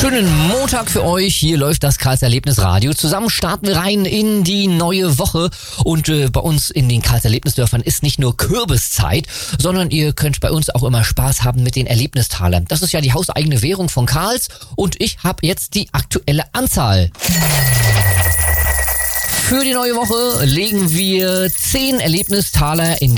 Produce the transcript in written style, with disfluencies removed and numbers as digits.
Schönen Montag für euch. Hier läuft das Karls Erlebnisradio. Zusammen starten wir rein in die neue Woche. Und bei uns in den Karls Erlebnisdörfern ist nicht nur Kürbiszeit, sondern ihr könnt bei uns auch immer Spaß haben mit den Erlebnistalern. Das ist ja die hauseigene Währung von Karls. Und ich habe jetzt die aktuelle Anzahl. Für die neue Woche legen wir 10 Erlebnistaler in